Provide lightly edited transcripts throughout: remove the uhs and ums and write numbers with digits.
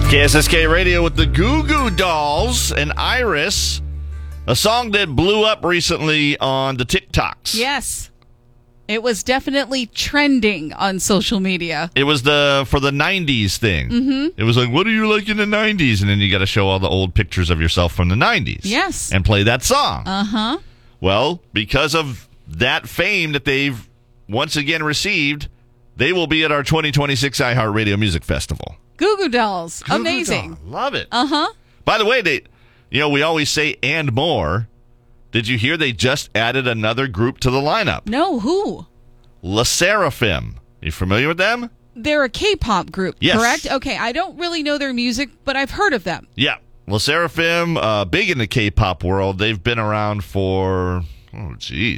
KSSK Radio with the Goo Goo Dolls and Iris, a song that blew up recently on the TikToks. Yes. It was definitely trending on social media. It was for the 90s thing. Mm-hmm. It was like, what do you like in the 90s? And then you got to show all the old pictures of yourself from the 90s. Yes. And play that song. Uh-huh. Well, because of that fame that they've once again received, they will be at our 2026 iHeartRadio Music Festival. Goo Goo Dolls. Goo Goo Amazing. Doll. Love it. Uh-huh. By the way, we always say and more. Did you hear they just added another group to the lineup? No, who? LE SSERAFIM. You familiar with them? They're a K-pop group, Yes. correct? Okay, I don't really know their music, but I've heard of them. Yeah. LE SSERAFIM, big in the K-pop world. They've been around for, 4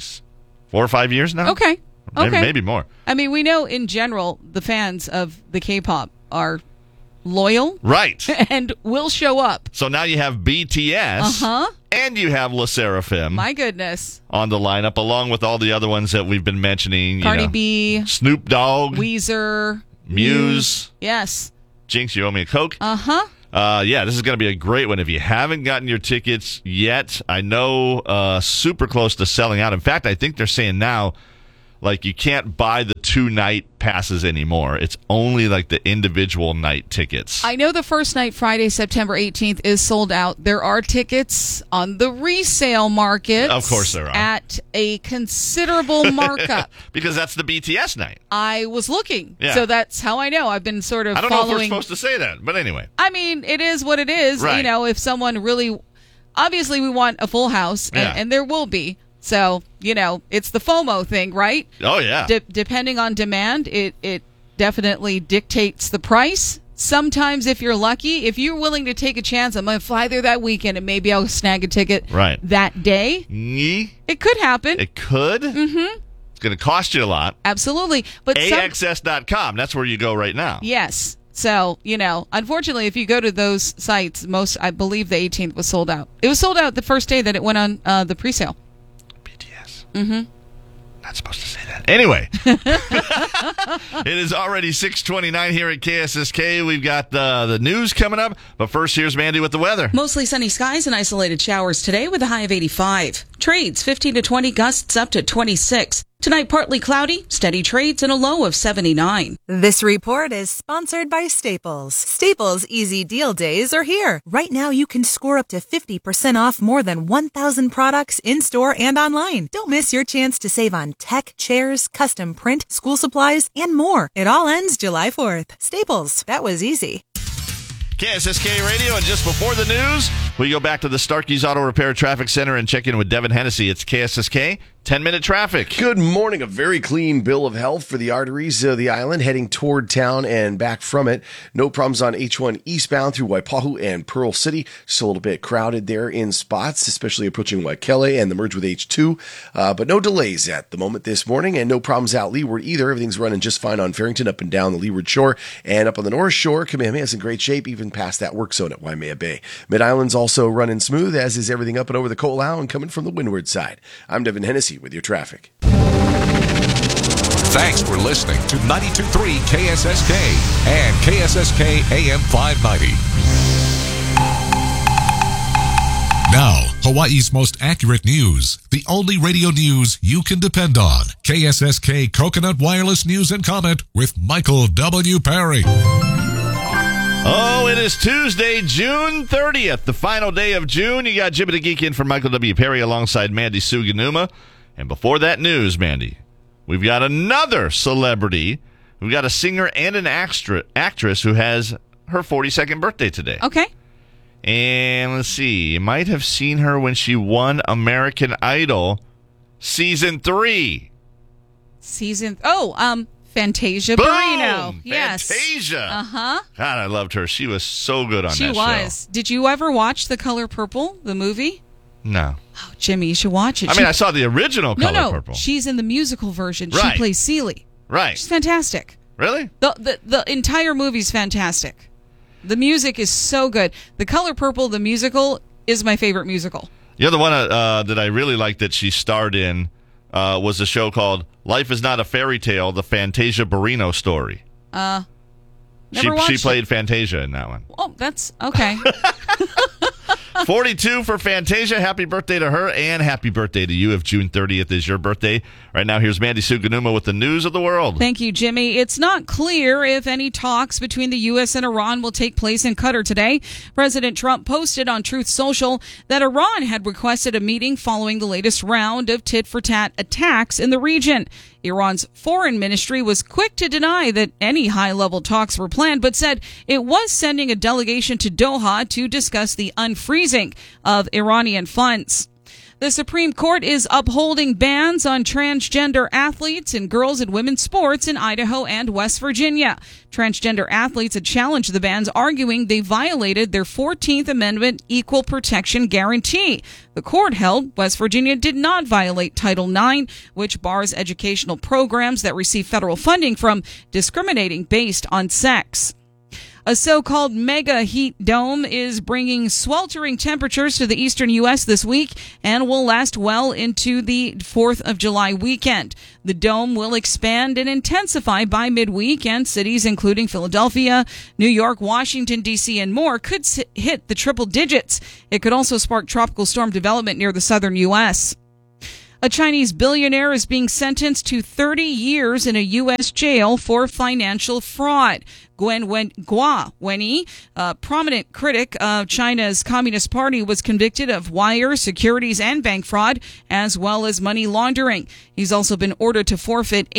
or 5 years now? Okay. Maybe more. I mean, we know in general the fans of the K-pop are loyal. Right. And will show up. So now you have BTS. Uh-huh. And you have LE SSERAFIM. My goodness. On the lineup, along with all the other ones that we've been mentioning. Cardi B. Snoop Dogg. Weezer. Muse. Yes. Jinx, you owe me a Coke. Uh-huh. Yeah, this is going to be a great one. If you haven't gotten your tickets yet, I know super close to selling out. In fact, I think they're saying now, like, you can't buy the 2-night passes anymore. It's only like the individual night tickets. I know the first night, Friday, September 18th, is sold out. There are tickets on the resale market. Of course there are. At a considerable markup. Because that's the BTS night. I was looking. Yeah. So that's how I know. I've been sort of I don't following. know if we're supposed to say that, but anyway. I mean, it is what it is. Right. You know, if someone really... Obviously, we want a full house, and there will be. So, you know, it's the FOMO thing, right? Oh, yeah. Depending on demand, it definitely dictates the price. Sometimes, if you're lucky, if you're willing to take a chance, I'm going to fly there that weekend and maybe I'll snag a ticket that day. It could happen. It could? Mm-hmm. It's going to cost you a lot. Absolutely. But AXS.com, that's where you go right now. Yes. So, you know, unfortunately, if you go to those sites, I believe the 18th was sold out. It was sold out the first day that it went on the presale. Mm-hmm. Not supposed to say that. Anyway, it is already 6:29 here at KSSK. We've got the news coming up. But first, here's Mandy with the weather. Mostly sunny skies and isolated showers today with a high of 85. Trades 15 to 20, gusts up to 26. Tonight, partly cloudy, steady trades, and a low of 79. This report is sponsored by Staples. Staples Easy Deal Days are here. Right now, you can score up to 50% off more than 1,000 products in-store and online. Don't miss your chance to save on tech, chairs, custom print, school supplies, and more. It all ends July 4th. Staples. That was easy. KSSK Radio, and just before the news, we go back to the Starkey's Auto Repair Traffic Center and check in with Devin Hennessy. It's KSSK 10-minute traffic. Good morning. A very clean bill of health for the arteries of the island, heading toward town and back from it. No problems on H1 eastbound through Waipahu and Pearl City. Just a little bit crowded there in spots, especially approaching Waikele and the merge with H2. But no delays at the moment this morning, and no problems out leeward either. Everything's running just fine on Farrington up and down the leeward shore, and up on the north shore. Kamehameha is in great shape, even past that work zone at Waimea Bay. Mid-Island's also running smooth, as is everything up and over the Ko'olau and coming from the windward side. I'm Devin Hennessy with your traffic. Thanks for listening to 92.3 KSSK and KSSK AM 590. Now, Hawaii's most accurate news. The only radio news you can depend on. KSSK Coconut Wireless News and Comment with Michael W. Perry. Oh, it is Tuesday, June 30th, the final day of June. You got Jibba the Geek in for Michael W. Perry alongside Mandy Suganuma. And before that news, Mandy, we've got another celebrity. We've got a singer and an actress who has her 42nd birthday today. Okay. And let's see, you might have seen her when she won American Idol Season 3. Fantasia Boom! Barrino. Yes. Fantasia. Uh-huh. God, I loved her. She was so good on that show. She was. Did you ever watch The Color Purple, the movie? No. Oh, Jimmy, you should watch it. I mean, I saw the original Color Purple. She's in the musical version. Right. She plays Celie. Right. She's fantastic. Really? The entire movie's fantastic. The music is so good. The Color Purple, the musical, is my favorite musical. The other one that I really liked that she starred in was a show called Life is Not a Fairy Tale, The Fantasia Barrino Story. Never watched She played Fantasia in that one. Oh, that's okay. 42 for Fantasia. Happy birthday to her, and happy birthday to you if June 30th is your birthday. Right now, here's Mandy Suganuma with the news of the world. Thank you, Jimmy. It's not clear if any talks between the U.S. and Iran will take place in Qatar today. President Trump posted on Truth Social that Iran had requested a meeting following the latest round of tit-for-tat attacks in the region. Iran's foreign ministry was quick to deny that any high-level talks were planned, but said it was sending a delegation to Doha to discuss the unfreezing of Iranian funds. The Supreme Court is upholding bans on transgender athletes in girls and women's sports in Idaho and West Virginia. Transgender athletes had challenged the bans, arguing they violated their 14th Amendment equal protection guarantee. The court held West Virginia did not violate Title IX, which bars educational programs that receive federal funding from discriminating based on sex. A so-called mega heat dome is bringing sweltering temperatures to the eastern U.S. this week and will last well into the 4th of July weekend. The dome will expand and intensify by midweek, and cities including Philadelphia, New York, Washington, D.C., and more could hit the triple digits. It could also spark tropical storm development near the southern U.S. A Chinese billionaire is being sentenced to 30 years in a U.S. jail for financial fraud. Guo Wenyi, a prominent critic of China's Communist Party, was convicted of wire, securities, and bank fraud, as well as money laundering. He's also been ordered to forfeit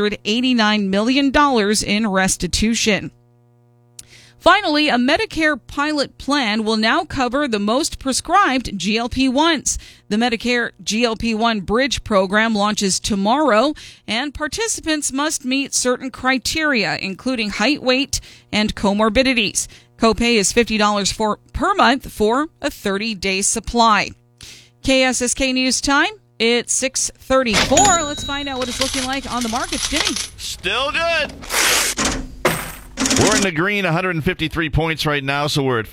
$889 million in restitution. Finally, a Medicare pilot plan will now cover the most prescribed GLP-1s. The Medicare GLP-1 Bridge program launches tomorrow, and participants must meet certain criteria, including height, weight, and comorbidities. Copay is $50 per month for a 30-day supply. KSSK News Time. It's 6:34. Let's find out what it's looking like on the markets, Jimmy. Still good. We're in the green, 153 points right now, so we're at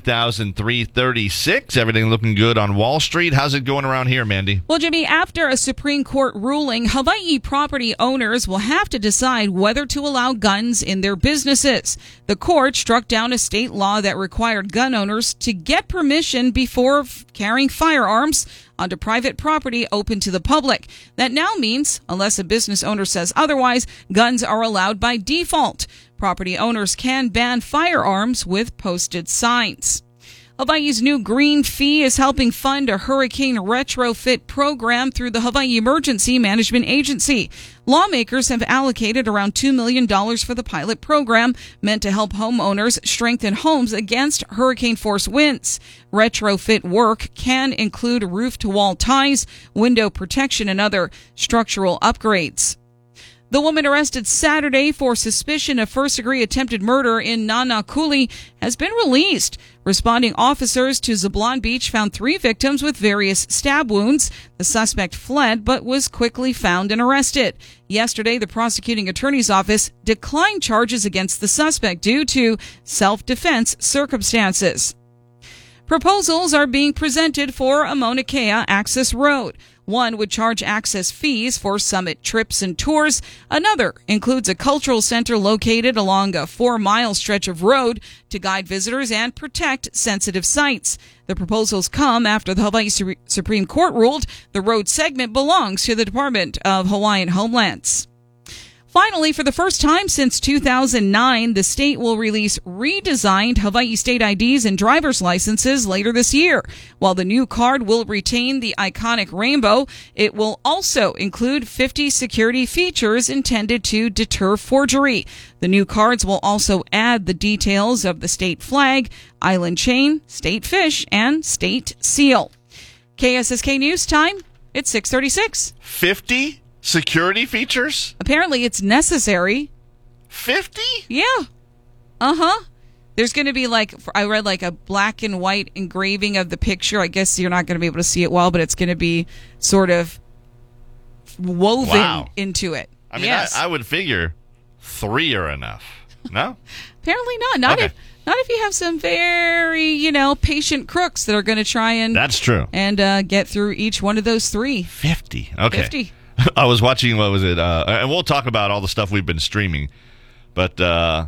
52,336. Everything looking good on Wall Street. How's it going around here, Mandy? Well, Jimmy, after a Supreme Court ruling, Hawaii property owners will have to decide whether to allow guns in their businesses. The court struck down a state law that required gun owners to get permission before carrying firearms onto private property open to the public. That now means, unless a business owner says otherwise, guns are allowed by default. Property owners can ban firearms with posted signs. Hawaii's new green fee is helping fund a hurricane retrofit program through the Hawaii Emergency Management Agency. Lawmakers have allocated around $2 million for the pilot program, meant to help homeowners strengthen homes against hurricane-force winds. Retrofit work can include roof-to-wall ties, window protection, and other structural upgrades. The woman arrested Saturday for suspicion of first-degree attempted murder in Nanakuli has been released. Responding officers to Zablon Beach found 3 victims with various stab wounds. The suspect fled but was quickly found and arrested. Yesterday, the prosecuting attorney's office declined charges against the suspect due to self-defense circumstances. Proposals are being presented for a Mauna Kea access road. One would charge access fees for summit trips and tours. Another includes a cultural center located along a 4-mile stretch of road to guide visitors and protect sensitive sites. The proposals come after the Hawaii Supreme Court ruled the road segment belongs to the Department of Hawaiian Homelands. Finally, for the first time since 2009, the state will release redesigned Hawaii state IDs and driver's licenses later this year. While the new card will retain the iconic rainbow, it will also include 50 security features intended to deter forgery. The new cards will also add the details of the state flag, island chain, state fish, and state seal. KSSK News Time, it's 6:36. 50 security features? Apparently it's necessary. 50? Yeah. Uh-huh. There's going to be I read a black and white engraving of the picture. I guess you're not going to be able to see it well, but it's going to be sort of woven into it. I mean, yes. I would figure 3 are enough. No? Apparently not. Not if you have some very, patient crooks that are going to try and That's true. And get through each one of those 3. 50. Okay. 50. I was watching, what was it? And we'll talk about all the stuff we've been streaming. But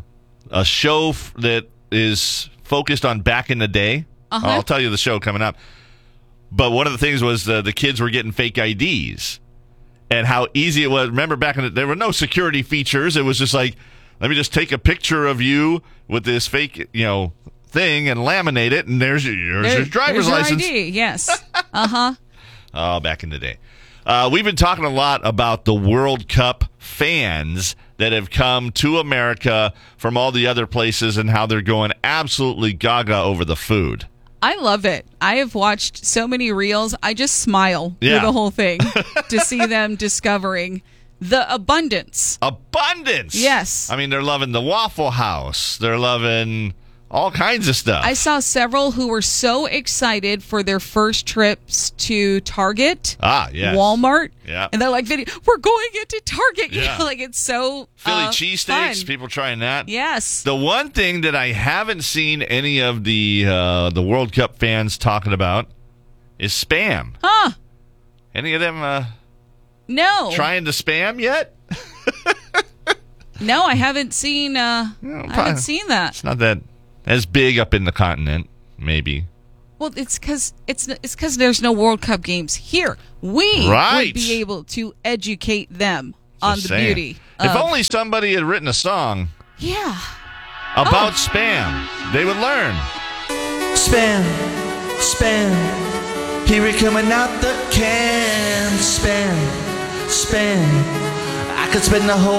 a show that is focused on back in the day. I'll tell you the show coming up. But one of the things was the kids were getting fake IDs and how easy it was. Remember back in there were no security features. It was just like, let me just take a picture of you with this fake, thing and laminate it, and there's your driver's license. ID, yes. Oh, back in the day. We've been talking a lot about the World Cup fans that have come to America from all the other places and how they're going absolutely gaga over the food. I love it. I have watched so many reels. I just smile through the whole thing to see them discovering the abundance. Abundance? Yes. I mean, they're loving the Waffle House. They're loving all kinds of stuff. I saw several who were so excited for their first trips to Target, Walmart, and they're like, we're going into Target. It's so Philly cheesesteaks, people trying that. Yes. The one thing that I haven't seen any of the World Cup fans talking about is Spam. Huh. Any of them no trying to Spam yet? No, I haven't seen I haven't seen that. It's not that as big up in the continent, maybe. Well, it's because there's no World Cup games here. We would be able to educate them on the beauty. If only somebody had written a song about Spam, they would learn. Spam, Spam, here we coming out the can. Spam, Spam, I could spend the whole